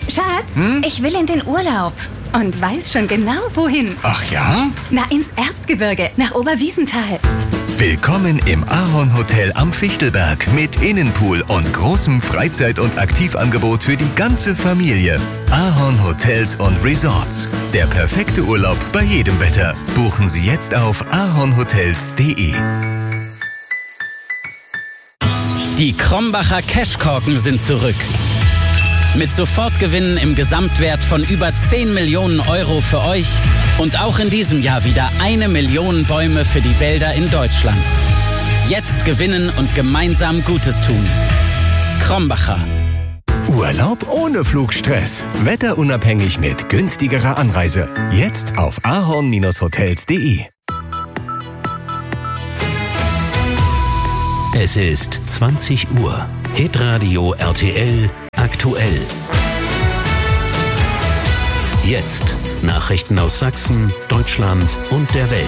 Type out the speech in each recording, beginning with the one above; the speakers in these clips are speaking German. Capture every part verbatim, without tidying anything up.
Schatz, Hm? ich will in den Urlaub. Und weiß schon genau, wohin. Ach ja? Na, ins Erzgebirge, nach Oberwiesenthal. Willkommen im Ahorn Hotel am Fichtelberg mit Innenpool und großem Freizeit- und Aktivangebot für die ganze Familie. Ahorn Hotels und Resorts. Der perfekte Urlaub bei jedem Wetter. Buchen Sie jetzt auf ahornhotels punkt de. Die Krombacher Cashkorken sind zurück. Mit Sofortgewinnen im Gesamtwert von über zehn Millionen Euro für euch und auch in diesem Jahr wieder eine Million Bäume für die Wälder in Deutschland. Jetzt gewinnen und gemeinsam Gutes tun. Krombacher. Urlaub ohne Flugstress. Wetterunabhängig mit günstigerer Anreise. Jetzt auf ahorn hotels punkt de. Es ist zwanzig Uhr. Hitradio R T L aktuell. Jetzt Nachrichten aus Sachsen, Deutschland und der Welt.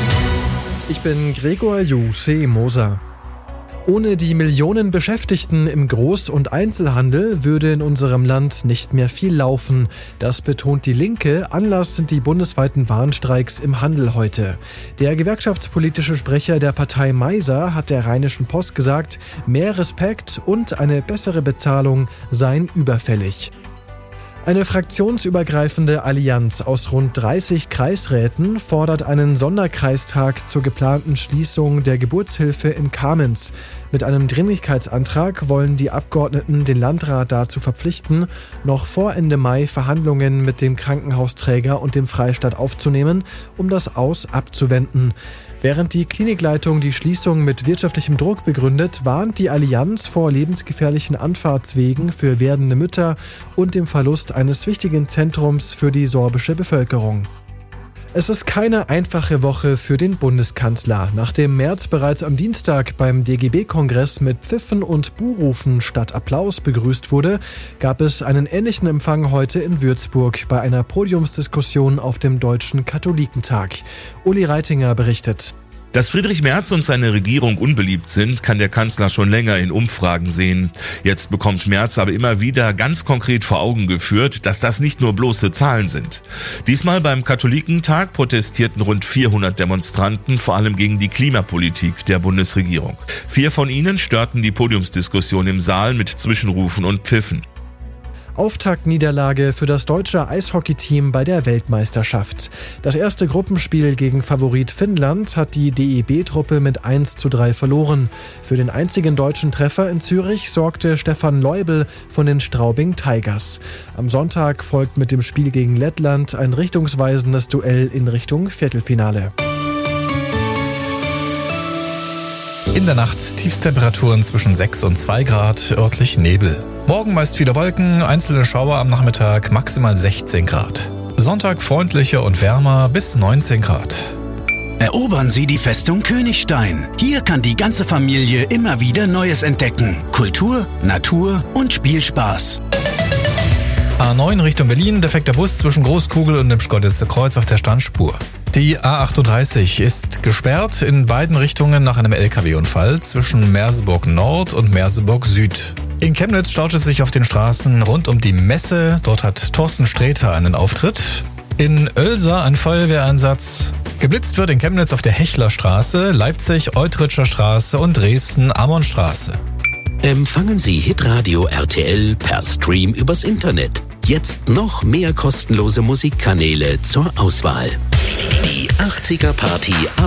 Ich bin Gregor Jussi Moser. Ohne die Millionen Beschäftigten im Groß- und Einzelhandel würde in unserem Land nicht mehr viel laufen. Das betont die Linke. Anlass sind die bundesweiten Warnstreiks im Handel heute. Der gewerkschaftspolitische Sprecher der Partei Meiser hat der Rheinischen Post gesagt, mehr Respekt und eine bessere Bezahlung seien überfällig. Eine fraktionsübergreifende Allianz aus rund dreißig Kreisräten fordert einen Sonderkreistag zur geplanten Schließung der Geburtshilfe in Kamenz. Mit einem Dringlichkeitsantrag wollen die Abgeordneten den Landrat dazu verpflichten, noch vor Ende Mai Verhandlungen mit dem Krankenhausträger und dem Freistaat aufzunehmen, um das Aus abzuwenden. Während die Klinikleitung die Schließung mit wirtschaftlichem Druck begründet, warnt die Allianz vor lebensgefährlichen Anfahrtswegen für werdende Mütter und dem Verlust eines wichtigen Zentrums für die sorbische Bevölkerung. Es ist keine einfache Woche für den Bundeskanzler. Nachdem Merz bereits am Dienstag beim D G B-Kongress mit Pfiffen und Buhrufen statt Applaus begrüßt wurde, gab es einen ähnlichen Empfang heute in Würzburg bei einer Podiumsdiskussion auf dem Deutschen Katholikentag. Uli Reitinger berichtet. Dass Friedrich Merz und seine Regierung unbeliebt sind, kann der Kanzler schon länger in Umfragen sehen. Jetzt bekommt Merz aber immer wieder ganz konkret vor Augen geführt, dass das nicht nur bloße Zahlen sind. Diesmal beim Katholikentag protestierten rund vierhundert Demonstranten, vor allem gegen die Klimapolitik der Bundesregierung. Vier von ihnen störten die Podiumsdiskussion im Saal mit Zwischenrufen und Pfiffen. Auftaktniederlage für das deutsche Eishockeyteam bei der Weltmeisterschaft. Das erste Gruppenspiel gegen Favorit Finnland hat die D E B-Truppe mit eins zu drei verloren. Für den einzigen deutschen Treffer in Zürich sorgte Stefan Leubel von den Straubing Tigers. Am Sonntag folgt mit dem Spiel gegen Lettland ein richtungsweisendes Duell in Richtung Viertelfinale. In der Nacht Tiefstemperaturen zwischen sechs und zwei Grad, örtlich Nebel. Morgen meist viele Wolken, einzelne Schauer am Nachmittag, maximal sechzehn Grad. Sonntag freundlicher und wärmer bis neunzehn Grad. Erobern Sie die Festung Königstein. Hier kann die ganze Familie immer wieder Neues entdecken. Kultur, Natur und Spielspaß. A neun Richtung Berlin, defekter Bus zwischen Großkugel und dem Schkeuditzer Kreuz auf der Standspur. Die A achtunddreißig ist gesperrt in beiden Richtungen nach einem L K W-Unfall zwischen Merseburg Nord und Merseburg Süd. In Chemnitz staut es sich auf den Straßen rund um die Messe. Dort hat Thorsten Sträter einen Auftritt. In Oelsa ein Feuerwehreinsatz. Geblitzt wird in Chemnitz auf der Hechlerstraße, Leipzig Eutritscher Straße und Dresden Ammonstraße. Empfangen Sie Hitradio R T L per Stream übers Internet. Jetzt noch mehr kostenlose Musikkanäle zur Auswahl. Die achtziger Party am